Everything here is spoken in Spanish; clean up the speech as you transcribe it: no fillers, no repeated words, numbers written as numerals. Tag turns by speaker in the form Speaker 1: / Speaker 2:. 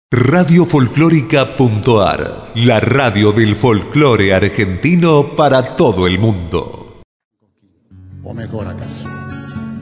Speaker 1: Radiofolclórica.ar, la radio del folclore argentino para todo el mundo.
Speaker 2: O mejor acaso.